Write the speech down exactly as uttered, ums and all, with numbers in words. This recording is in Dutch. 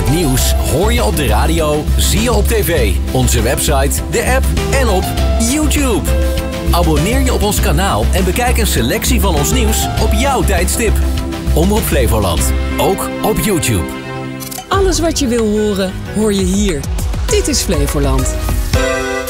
Het nieuws hoor je op de radio, zie je op tv, onze website, de app en op YouTube. Abonneer je op ons kanaal en bekijk een selectie van ons nieuws op jouw tijdstip. Omroep Flevoland, ook op YouTube. Alles wat je wil horen, hoor je hier. Dit is Flevoland.